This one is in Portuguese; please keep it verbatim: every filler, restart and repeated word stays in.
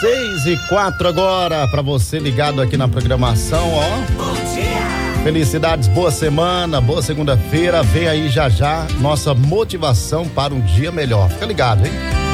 Seis e quatro agora, pra você ligado aqui na programação, ó. Bom dia! Felicidades, boa semana, boa segunda-feira. Vem aí já já nossa motivação para um dia melhor. Fica ligado, hein?